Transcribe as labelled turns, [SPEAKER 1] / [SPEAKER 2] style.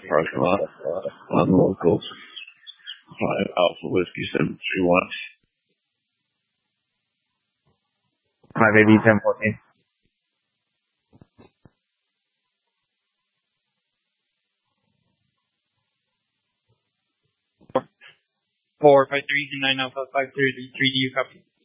[SPEAKER 1] parking lot on locals. 5 Alpha Whiskey 731.
[SPEAKER 2] My baby 1014.
[SPEAKER 3] 453 Alpha 533, do you copy?